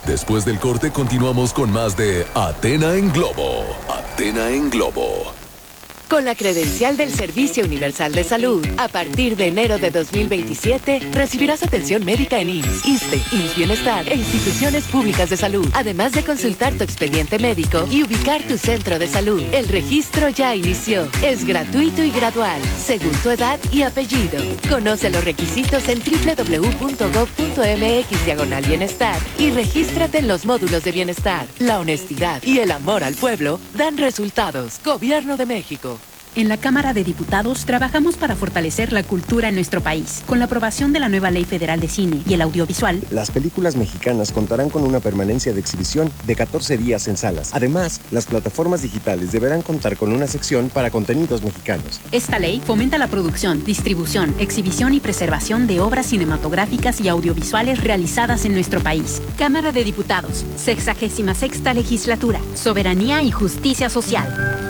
Después del corte continuamos con más de Athena en Globo. Athena en Globo. Con la credencial del Servicio Universal de Salud, a partir de enero de 2027, recibirás atención médica en IMSS, ISSSTE, IMSS Bienestar e instituciones públicas de salud, además de consultar tu expediente médico y ubicar tu centro de salud. El registro ya inició. Es gratuito y gradual, según tu edad y apellido. Conoce los requisitos en www.gov.mx/bienestar y regístrate en los módulos de bienestar. La honestidad y el amor al pueblo dan resultados. Gobierno de México. En la Cámara de Diputados trabajamos para fortalecer la cultura en nuestro país. Con la aprobación de la nueva Ley Federal de Cine y el Audiovisual, las películas mexicanas contarán con una permanencia de exhibición de 14 días en salas. Además, las plataformas digitales deberán contar con una sección para contenidos mexicanos. Esta ley fomenta la producción, distribución, exhibición y preservación de obras cinematográficas y audiovisuales realizadas en nuestro país. Cámara de Diputados, 66ª Legislatura, Soberanía y Justicia Social.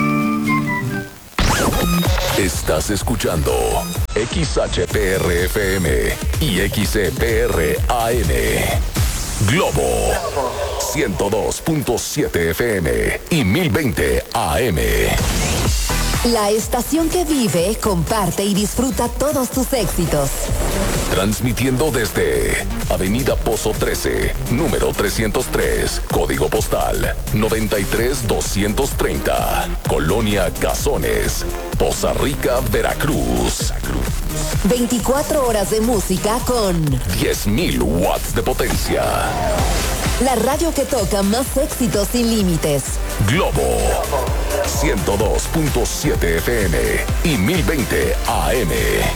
Estás escuchando XHPR-FM y XCPR-AM. Globo 102.7 FM y 1020 AM. La estación que vive, comparte y disfruta todos tus éxitos. Transmitiendo desde Avenida Pozo 13, número 303, código postal 93230, Colonia Cazones, Poza Rica, Veracruz. 24 horas de música con 10.000 watts de potencia. La radio que toca más éxitos sin límites. Globo 102.7 FM y 1020 AM.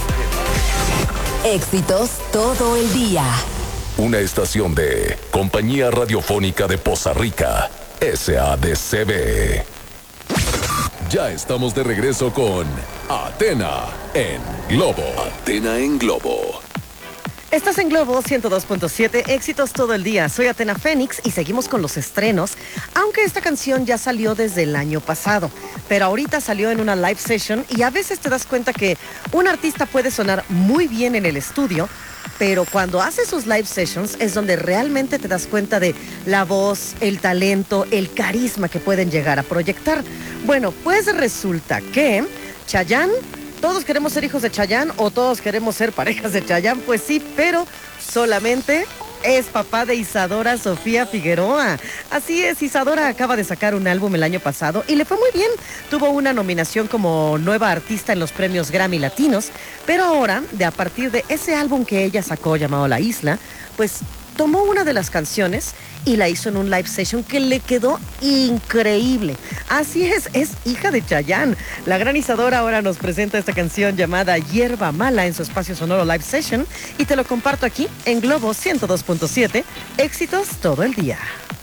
Éxitos todo el día. Una estación de Compañía Radiofónica de Poza Rica, SADCB. Ya estamos de regreso con Athena en Globo. Athena en Globo. Estás en Globo 102.7, éxitos todo el día. Soy Athena Fénix y seguimos con los estrenos, aunque esta canción ya salió desde el año pasado, pero ahorita salió en una live session y a veces te das cuenta que un artista puede sonar muy bien en el estudio, pero cuando hace sus live sessions es donde realmente te das cuenta de la voz, el talento, el carisma que pueden llegar a proyectar. Bueno, pues resulta que Chayanne, ¿todos queremos ser hijos de Chayanne o todos queremos ser parejas de Chayanne? Pues sí, pero solamente es papá de Isadora Sofía Figueroa. Así es, Isadora acaba de sacar un álbum el año pasado y le fue muy bien. Tuvo una nominación como nueva artista en los premios Grammy Latinos, pero ahora, a partir de ese álbum que ella sacó llamado La Isla, pues tomó una de las canciones y la hizo en un live session que le quedó increíble. Así es hija de Chayanne. La gran Isadora ahora nos presenta esta canción llamada Hierba Mala en su espacio sonoro live session y te lo comparto aquí en Globo 102.7, éxitos todo el día.